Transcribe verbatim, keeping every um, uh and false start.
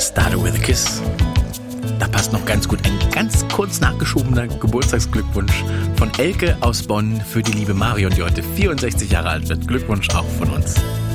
Started with a Kiss. Da passt noch ganz gut ein ganz kurz nachgeschobener Geburtstagsglückwunsch von Elke aus Bonn für die liebe Marion, die heute vierundsechzig Jahre alt wird. Glückwunsch auch von uns.